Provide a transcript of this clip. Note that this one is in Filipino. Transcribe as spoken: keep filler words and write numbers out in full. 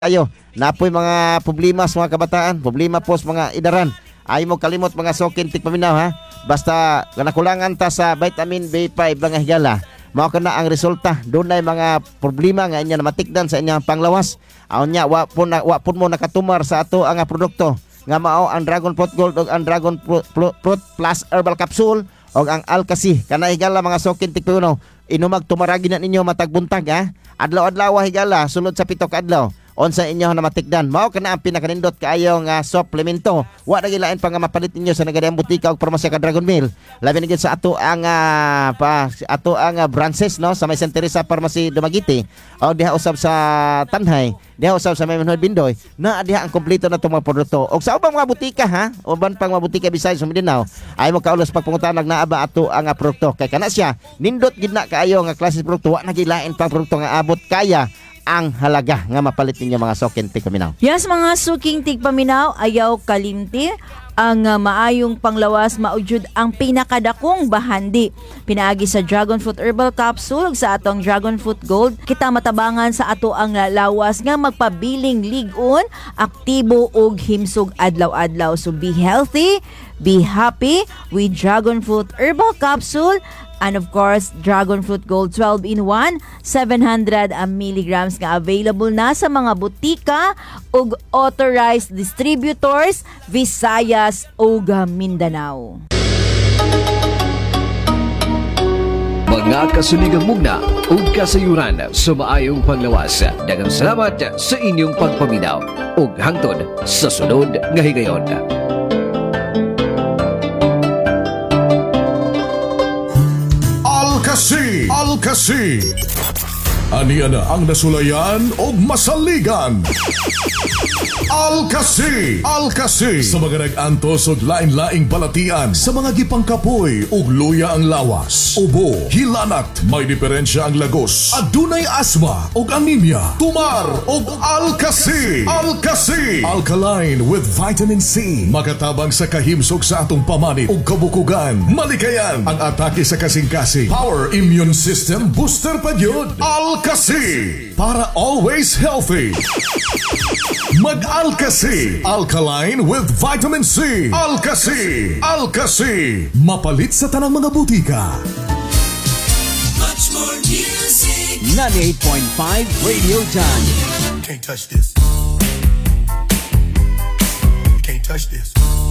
Ayo, napoy mga problema sa mga kabataan, problema po sa mga idaran. Ay mo kalimot mga sokin tik paminaw ha. Basta nakulangan ta sa vitamin B five mga higala. Mao kana ang resulta. Doon ay mga problema nga inya na matikdan sa inyang panglawas. Aon nya wa po na wa po mo nakatumar sa ato ang produkto nga mao ang Dragon Fruit Gold ug ang Dragon Fruit Plus Herbal Capsule ug ang Alkasi. Kana higala mga sokin tik paminaw. Inumag tumaragi na ninyo matag buntag ha. Adlaw-adlaw higala sulod sa pito ka adlaw. Onsa inyo na matikdan mao kana ang pinakanindot kaayo nga suplemento wa na gilain pa nga mapalit ninyo sa nagadiang butika ug farmasya ka Dragon Mill labi na gid sa ato ang uh, pa ato ang uh, branches no sa may Saint Teresa Pharmacy Dumaguete o diha usab sa Tanhay diha usab sa may Manhood Bindoy na diha ang kompleto na itong mga produkto og sa ubang mga butika ha uban pang mga butika besides sa Mindanao ay mo kaulos pagpungutanag naa ba ato ang uh, produkto kay kana siya nindot gid na kaayo nga klase produkto wa na gilain pang produkto nga abot kaya ang halaga nga mapalit ninyo mga suking tigpaminaw. Yes, mga suking tigpaminaw, ayaw kalimti ang uh, maayong panglawas maujud ang pinakadakong bahandi. Pinaagi sa Dragon Fruit Herbal Capsule sa atong Dragon Fruit Gold, kita matabangan sa ato ang lawas nga magpabiling ligon, aktibo ug himsog adlaw-adlaw. So be healthy, be happy with Dragon Fruit Herbal Capsule. And of course, Dragon Fruit Gold twelve in one, seven hundred milligrams nga available na sa mga butika ug authorized distributors Visayas ug Mindanao. Mga kasuligang mugna ug kasayuran sa maayong panglawas. Daghang salamat sa inyong pagpaminaw ug hangtod sa sunod nga higayon. Alkasi, Alkasi. Aniya na ang nasulayan o masaligan. Alkasi, Alkasi. Sa mga nag-antos o lain-laing balatian, sa mga gipangkapoy o luya ang lawas, ubo, hilanat, may diferensya ang lagos, adunay asma o anemia, tumar o Alkasi. Alkasi, alkaline with vitamin C. Makatabang sa kahimsog sa atong pamanit o kabukugan. Malikayan ang atake sa kasing-kasing. Power immune system booster pa yun. Alkasi, para always healthy. Mag-Alkasi, alkaline with vitamin C. Alkasi, Alkasi. Mapalit sa tanang mga butika. Much more music. ninety-eight point five Radio Done. Can't touch this. You can't touch this.